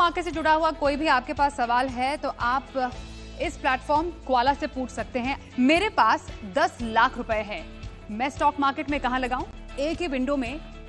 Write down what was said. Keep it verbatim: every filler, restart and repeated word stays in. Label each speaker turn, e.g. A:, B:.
A: Market से जुड़ा हुआ कोई भी आपके पास सवाल है तो आप इस प्लेटफॉर्म क्वाला से पूछ सकते हैं। मेरे पास दस लाख रुपए है, मैं स्टॉक मार्केट में कहां लगाऊं? एक ही विंडो में